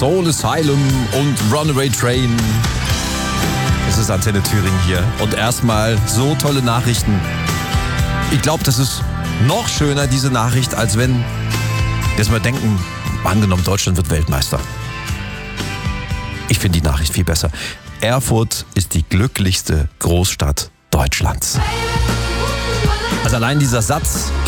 Soul Asylum und Runaway Train. Es ist Antenne Thüringen hier. Und erstmal so tolle Nachrichten. Ich glaube, das ist noch schöner, diese Nachricht, als wenn jetzt mal denken, angenommen, Deutschland wird Weltmeister. Ich finde die Nachricht viel besser. Erfurt ist die glücklichste Großstadt Deutschlands. Also allein dieser Satz